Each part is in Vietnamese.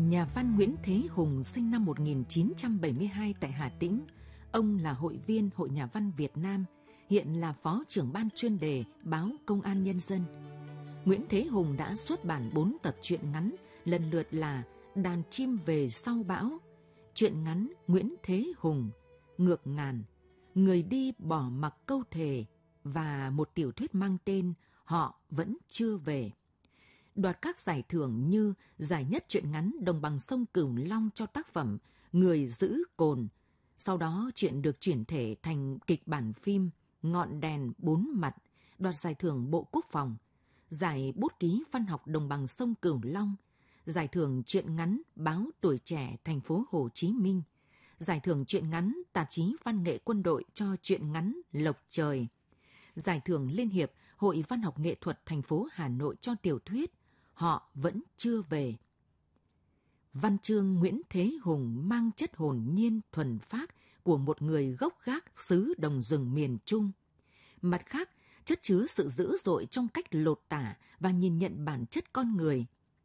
Nhà văn Nguyễn Thế Hùng sinh năm 1972 tại Hà Tĩnh. Ông là hội viên Hội Nhà văn Việt Nam, hiện là phó trưởng ban chuyên đề báo Công an Nhân dân. Nguyễn Thế Hùng đã xuất bản 4 tập truyện ngắn, lần lượt là Đàn chim về sau bão, truyện ngắn Nguyễn Thế Hùng, Ngược ngàn, Người đi bỏ mặc câu thề và một tiểu thuyết mang tên Họ vẫn chưa về. Đoạt các giải thưởng như giải nhất truyện ngắn đồng bằng sông Cửu Long cho tác phẩm Người giữ cồn. Sau đó truyện được chuyển thể thành kịch bản phim Ngọn đèn bốn mặt, đoạt giải thưởng Bộ Quốc phòng, giải bút ký văn học đồng bằng sông Cửu Long, giải thưởng truyện ngắn báo Tuổi Trẻ thành phố Hồ Chí Minh, giải thưởng truyện ngắn tạp chí Văn nghệ Quân đội cho truyện ngắn Lộc Trời, giải thưởng Liên hiệp Hội Văn học Nghệ thuật thành phố Hà Nội cho tiểu thuyết Họ vẫn chưa về. Văn chương Nguyễn Thế Hùng mang chất hồn nhiên thuần phác của một người gốc gác xứ đồng rừng miền Trung. Mặt khác, chất chứa sự dữ dội trong cách lột tả và nhìn nhận bản chất con người.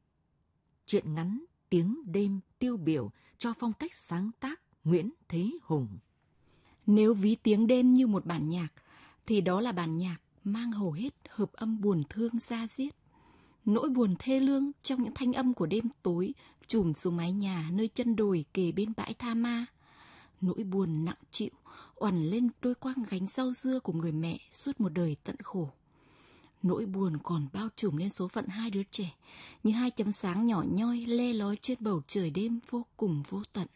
Truyện ngắn Tiếng đêm tiêu biểu cho phong cách sáng tác Nguyễn Thế Hùng. Nếu ví Tiếng đêm như một bản nhạc, thì đó là bản nhạc mang hầu hết hợp âm buồn thương da diết. Nỗi buồn thê lương trong những thanh âm của đêm tối trùm xuống mái nhà nơi chân đồi kề bên bãi Tha Ma. Nỗi buồn nặng trĩu oằn lên đôi quang gánh rau dưa của người mẹ suốt một đời tận khổ. Nỗi buồn còn bao trùm lên số phận hai đứa trẻ như hai chấm sáng nhỏ nhoi le lói trên bầu trời đêm vô cùng vô tận.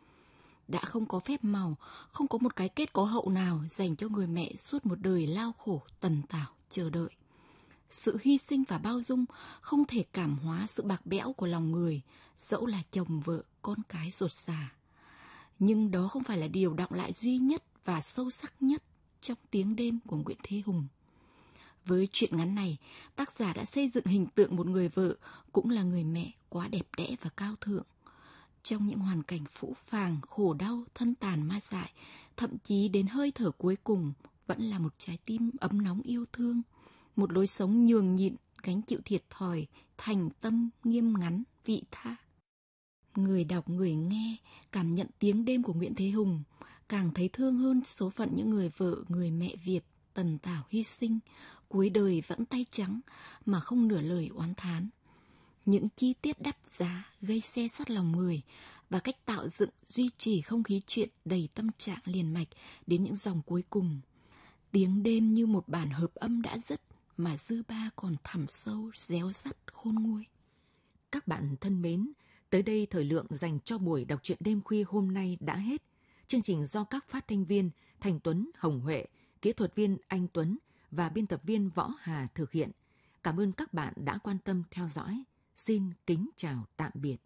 Đã không có phép màu, không có một cái kết có hậu nào dành cho người mẹ suốt một đời lao khổ tần tảo chờ đợi. Sự hy sinh và bao dung không thể cảm hóa sự bạc bẽo của lòng người, dẫu là chồng vợ, con cái ruột già. Nhưng đó không phải là điều đọng lại duy nhất và sâu sắc nhất trong Tiếng đêm của Nguyễn Thế Hùng. Với truyện ngắn này, tác giả đã xây dựng hình tượng một người vợ cũng là người mẹ quá đẹp đẽ và cao thượng. Trong những hoàn cảnh phũ phàng, khổ đau, thân tàn ma dại, thậm chí đến hơi thở cuối cùng vẫn là một trái tim ấm nóng yêu thương, một lối sống nhường nhịn, gánh chịu thiệt thòi, thành tâm, nghiêm ngắn, vị tha. Người đọc, người nghe cảm nhận Tiếng đêm của Nguyễn Thế Hùng, càng thấy thương hơn số phận những người vợ, người mẹ Việt tần tảo hy sinh, cuối đời vẫn tay trắng mà không nửa lời oán thán. Những chi tiết đắt giá gây se sắt lòng người và cách tạo dựng duy trì không khí chuyện đầy tâm trạng liền mạch đến những dòng cuối cùng. Tiếng đêm như một bản hợp âm đã dứt mà dư ba còn thẳm sâu, réo rắt, khôn nguôi. Các bạn thân mến, tới đây thời lượng dành cho buổi đọc truyện đêm khuya hôm nay đã hết. Chương trình do các phát thanh viên Thành Tuấn, Hồng Huệ, kỹ thuật viên Anh Tuấn và biên tập viên Võ Hà thực hiện. Cảm ơn các bạn đã quan tâm theo dõi. Xin kính chào tạm biệt.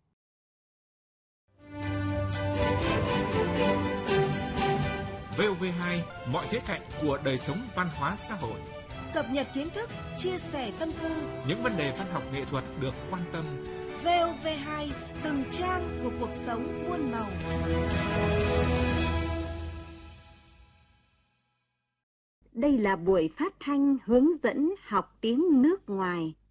VOV2, mọi khía cạnh của đời sống văn hóa xã hội. Cập nhật kiến thức, chia sẻ tâm tư. Những vấn đề văn học nghệ thuật được quan tâm. VOV2, từng trang của cuộc sống muôn màu. Đây là buổi phát thanh hướng dẫn học tiếng nước ngoài